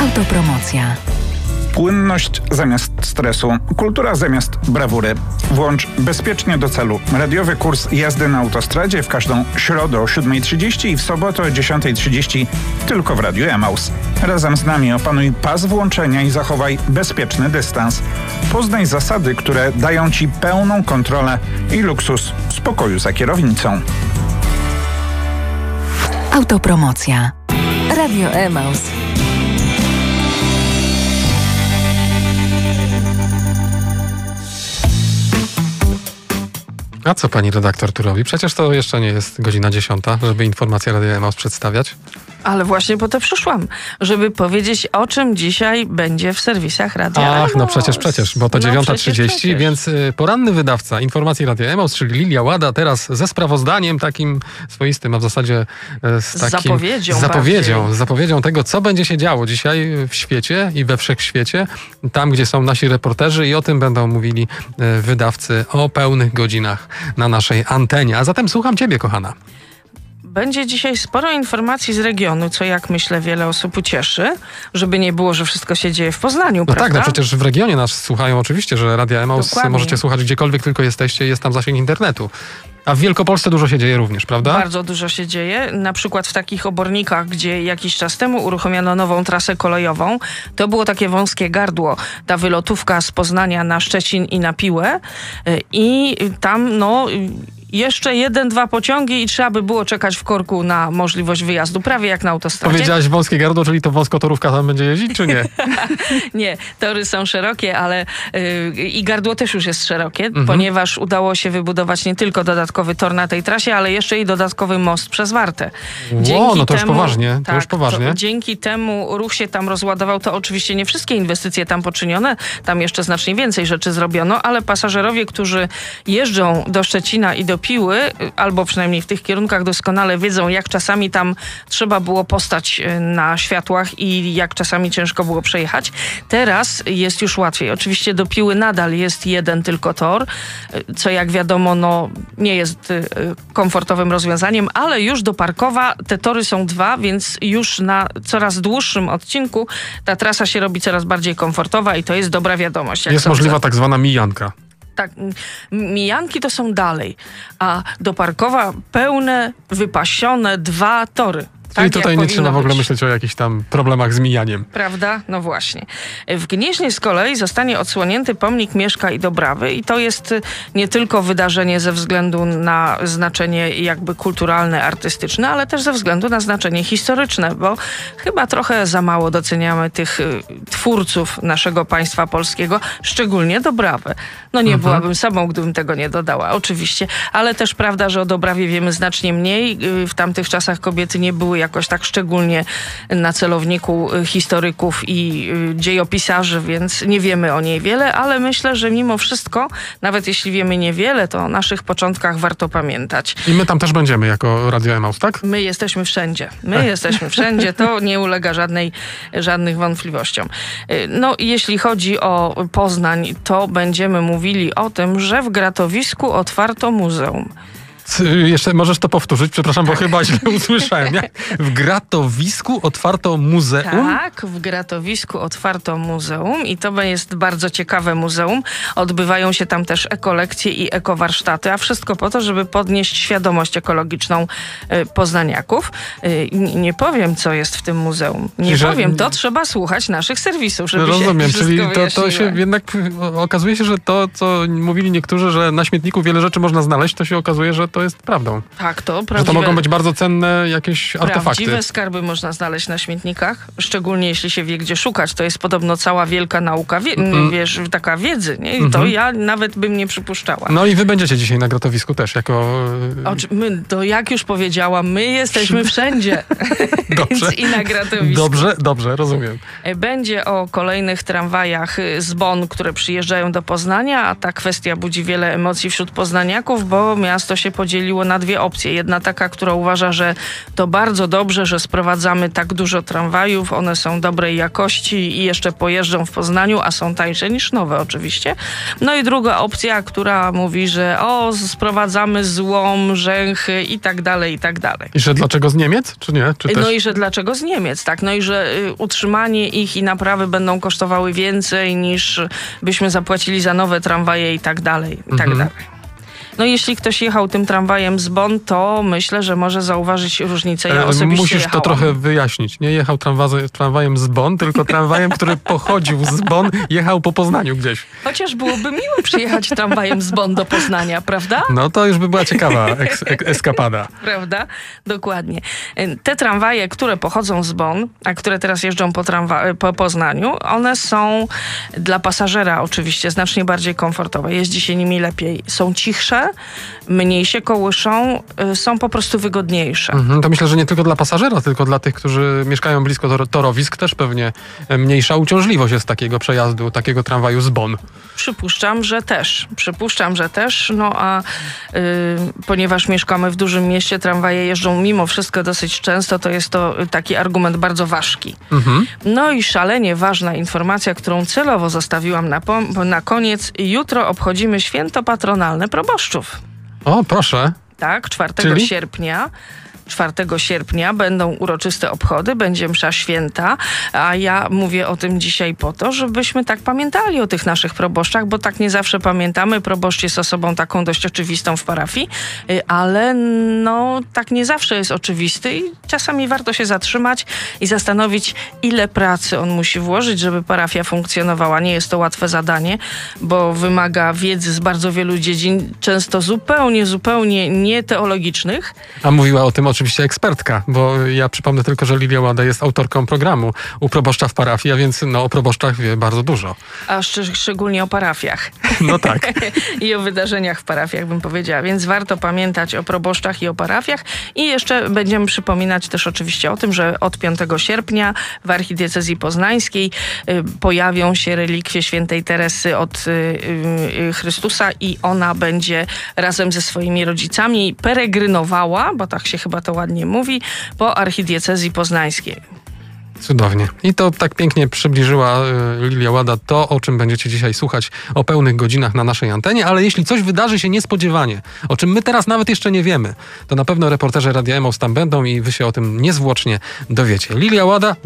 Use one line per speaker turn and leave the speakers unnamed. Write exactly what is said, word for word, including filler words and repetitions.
Autopromocja.
Płynność zamiast stresu, kultura zamiast brawury. Włącz bezpiecznie do celu radiowy kurs jazdy na autostradzie w każdą środę o siódma trzydzieści i w sobotę o dziesiąta trzydzieści tylko w Radiu Emaus. Razem z nami opanuj pas włączenia i zachowaj bezpieczny dystans. Poznaj zasady, które dają Ci pełną kontrolę i luksus spokoju za kierownicą.
Autopromocja. Radio Emaus.
A co pani redaktor tu robi? Przecież to jeszcze nie jest godzina dziesiąta, żeby informację Radia Emaus przedstawiać.
Ale właśnie po to przyszłam, żeby powiedzieć, o czym dzisiaj będzie w serwisach Radia Emaus.
Ach, no przecież, przecież, bo to
no
dziewiąta
przecież,
trzydzieści,
przecież.
więc y, poranny wydawca informacji Radia Emaus, czyli Lilia Łada, teraz ze sprawozdaniem takim swoistym, a w zasadzie y, z takim...
zapowiedzią
z zapowiedzią,
bardziej.
z zapowiedzią tego, co będzie się działo dzisiaj w świecie i we wszechświecie, tam, gdzie są nasi reporterzy i o tym będą mówili y, wydawcy o pełnych godzinach na naszej antenie. A zatem słucham ciebie, kochana.
Będzie dzisiaj sporo informacji z regionu, co jak myślę wiele osób ucieszy, żeby nie było, że wszystko się dzieje w Poznaniu,
No
prawda?
tak, no przecież w regionie nas słuchają oczywiście, że Radia Emaus
Dokładnie.
możecie słuchać gdziekolwiek tylko jesteście, jest tam zasięg internetu. A w Wielkopolsce dużo się dzieje również, prawda?
Bardzo dużo się dzieje. Na przykład w takich obornikach, gdzie jakiś czas temu uruchomiono nową trasę kolejową, to było takie wąskie gardło, ta wylotówka z Poznania na Szczecin i na Piłę. I tam no... jeszcze jeden, dwa pociągi i trzeba by było czekać w korku na możliwość wyjazdu, prawie jak na autostradzie.
Powiedziałaś wąskie gardło, czyli to wąskotorówka tam będzie jeździć, czy nie?
Nie, tory są szerokie, ale yy, i gardło też już jest szerokie,
Mhm.
ponieważ udało się wybudować nie tylko dodatkowy tor na tej trasie, ale jeszcze i dodatkowy most przez Wartę.
Ło, no to już poważnie, to
tak,
już poważnie.
To dzięki temu ruch się tam rozładował. To oczywiście nie wszystkie inwestycje tam poczynione, tam jeszcze znacznie więcej rzeczy zrobiono, ale pasażerowie, którzy jeżdżą do Szczecina i do Piły, albo przynajmniej w tych kierunkach doskonale wiedzą, jak czasami tam trzeba było postać na światłach i jak czasami ciężko było przejechać. Teraz jest już łatwiej. Oczywiście do Piły nadal jest jeden tylko tor, co jak wiadomo, no, nie jest komfortowym rozwiązaniem, ale już do Parkowa te tory są dwa, więc już na coraz dłuższym odcinku ta trasa się robi coraz bardziej komfortowa i to jest dobra wiadomość. Jak
Jest
sądzę.
możliwa tak zwana mijanka.
Tak, mijanki to są dalej, a do Parkowa pełne, wypasione dwa tory.
Czyli
Tak,
tutaj
jak
nie trzeba w
powinno
ogóle
być.
myśleć o jakichś tam problemach z mijaniem.
Prawda? No właśnie. W Gnieźnie z kolei zostanie odsłonięty pomnik Mieszka i Dobrawy i to jest nie tylko wydarzenie ze względu na znaczenie jakby kulturalne, artystyczne, ale też ze względu na znaczenie historyczne, bo chyba trochę za mało doceniamy tych y, twórców naszego państwa polskiego, szczególnie Dobrawę. No nie
Mhm.
byłabym samą, gdybym tego nie dodała, oczywiście, ale też prawda, że o Dobrawie wiemy znacznie mniej. Y, w tamtych czasach kobiety nie były jakoś tak szczególnie na celowniku historyków i dziejopisarzy, więc nie wiemy o niej wiele, ale myślę, że mimo wszystko, nawet jeśli wiemy niewiele, to o naszych początkach warto pamiętać.
I my tam też będziemy jako Radio Emaus, tak?
My jesteśmy wszędzie. My jesteśmy wszędzie. To nie ulega żadnej, żadnych wątpliwościom. No, jeśli chodzi o Poznań, to będziemy mówili o tym, że w Gratowisku otwarto muzeum.
Jeszcze możesz to powtórzyć, przepraszam, bo chyba źle usłyszałem. Jak w Gratowisku otwarto muzeum?
Tak, w Gratowisku otwarto muzeum i to jest bardzo ciekawe muzeum. Odbywają się tam też ekolekcje i ekowarsztaty, a wszystko po to, żeby podnieść świadomość ekologiczną y, poznaniaków. Y, nie powiem, co jest w tym muzeum. Nie
Że-
powiem, to trzeba słuchać naszych serwisów, żeby
Rozumiem,
się
czyli
wszystko
to, to się
wyjaśniło.
jednak okazuje się, że to, co mówili niektórzy, że na śmietniku wiele rzeczy można znaleźć, to się okazuje, że to jest prawdą.
Tak, to
Że
prawdziwe.
to mogą być bardzo cenne jakieś artefakty.
Prawdziwe skarby można znaleźć na śmietnikach, szczególnie jeśli się wie, gdzie szukać. To jest podobno cała wielka nauka, wie,
Mhm.
wiesz, taka wiedzy. Nie? I to
Mhm.
ja nawet bym nie przypuszczała.
No i wy będziecie dzisiaj na Gratowisku też, jako...
Oczy, my, to jak już powiedziałam, my jesteśmy wszędzie.
Dobrze.
Więc i na Gratowisku.
Dobrze, dobrze, rozumiem.
Będzie o kolejnych tramwajach z Bonn, które przyjeżdżają do Poznania, a ta kwestia budzi wiele emocji wśród poznaniaków, bo miasto się podzieliło podzieliło na dwie opcje. Jedna taka, która uważa, że to bardzo dobrze, że sprowadzamy tak dużo tramwajów, one są dobrej jakości i jeszcze pojeżdżą w Poznaniu, a są tańsze niż nowe oczywiście. No i druga opcja, która mówi, że o, sprowadzamy złom, rzęchy i tak dalej, i tak dalej.
I że dlaczego z Niemiec, czy nie? Czy też...
No i że dlaczego z Niemiec, tak? No i że y, utrzymanie ich i naprawy będą kosztowały więcej niż byśmy zapłacili za nowe tramwaje i tak dalej, i tak
Mhm.
dalej. No jeśli ktoś jechał tym tramwajem z Bonn, to myślę, że może zauważyć różnicę. Ja
E,
osobiście
Musisz
jechałam.
to trochę wyjaśnić. Nie jechał tramwa- tramwajem z Bonn, tylko tramwajem, który pochodził z Bonn, jechał po Poznaniu gdzieś.
Chociaż byłoby miło przyjechać tramwajem z Bonn do Poznania, prawda?
No to już by była ciekawa eks- ek- eskapada.
Prawda? Dokładnie. Te tramwaje, które pochodzą z Bonn, a które teraz jeżdżą po, tramwa- po Poznaniu, one są dla pasażera oczywiście znacznie bardziej komfortowe. Jeździ się nimi lepiej. Są cichsze, mniej się kołyszą, y, są po prostu wygodniejsze.
Mhm, to myślę, że nie tylko dla pasażera, tylko dla tych, którzy mieszkają blisko tor- torowisk, też pewnie mniejsza uciążliwość jest takiego przejazdu, takiego tramwaju z Bonn.
Przypuszczam, że też. Przypuszczam, że też. No a y, ponieważ mieszkamy w dużym mieście, tramwaje jeżdżą mimo wszystko dosyć często, to jest to taki argument bardzo ważki.
Mhm.
No i szalenie ważna informacja, którą celowo zostawiłam na, pom- na koniec. Jutro obchodzimy święto patronalne proboszczów.
O, proszę.
Tak, czwartego
Czyli?
sierpnia. czwartego sierpnia będą uroczyste obchody, będzie msza święta, a ja mówię o tym dzisiaj po to, żebyśmy tak pamiętali o tych naszych proboszczach, bo tak nie zawsze pamiętamy. Proboszcz jest osobą taką dość oczywistą w parafii, y, ale no tak nie zawsze jest oczywisty i czasami warto się zatrzymać i zastanowić, ile pracy on musi włożyć, żeby parafia funkcjonowała. Nie jest to łatwe zadanie, bo wymaga wiedzy z bardzo wielu dziedzin, często zupełnie, zupełnie nieteologicznych.
A mówiła o tym oczywiście ekspertka, bo ja przypomnę tylko, że Lilia Łada jest autorką programu u proboszcza w parafii, a więc no, o proboszczach wie bardzo dużo.
A szcz- szczególnie o parafiach.
No tak.
I o wydarzeniach w parafiach, bym powiedziała. Więc warto pamiętać o proboszczach i o parafiach. I jeszcze będziemy przypominać też oczywiście o tym, że od piątego sierpnia w archidiecezji poznańskiej y, pojawią się relikwie świętej Teresy od y, y, Chrystusa i ona będzie razem ze swoimi rodzicami peregrynowała, bo tak się chyba to ładnie mówi, po archidiecezji poznańskiej.
Cudownie. I to tak pięknie przybliżyła y, Lilia Łada to, o czym będziecie dzisiaj słuchać o pełnych godzinach na naszej antenie, ale jeśli coś wydarzy się niespodziewanie, o czym my teraz nawet jeszcze nie wiemy, to na pewno reporterzy Radia Emaus tam będą i wy się o tym niezwłocznie dowiecie. Lilia Łada,